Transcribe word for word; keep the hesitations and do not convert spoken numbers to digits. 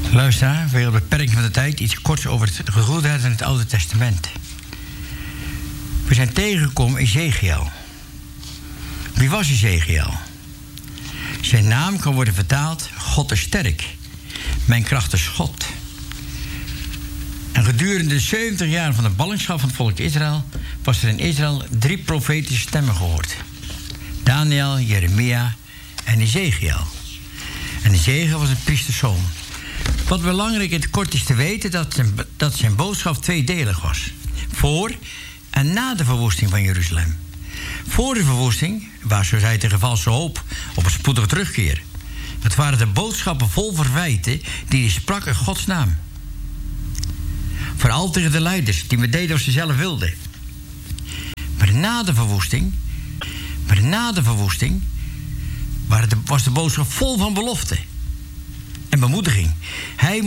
Luisteraar, weer op de beperking van de tijd iets korts over het gegoedheid in het Oude Testament. We zijn tegengekomen Ezekiel. Wie was Ezekiel? Zijn naam kan worden vertaald: God is sterk. Mijn kracht is God. En gedurende de zeventig jaar van de ballingschap van het volk Israël was er in Israël drie profetische stemmen gehoord: Daniel, Jeremia en Ezekiel. En Ezekiel was een priesterszoon. Wat belangrijk in het kort is te weten dat zijn, dat zijn boodschap tweedelig was: voor en na de verwoesting van Jeruzalem. Voor de verwoesting waarschuwde hij tegen valse hoop op een spoedige terugkeer. Het waren de boodschappen vol verwijten die hij sprak in Gods naam. Vooral tegen de leiders die met deden wat ze zelf wilden. Maar na de verwoesting, maar na de verwoesting was de boodschap vol van belofte en bemoediging. Hij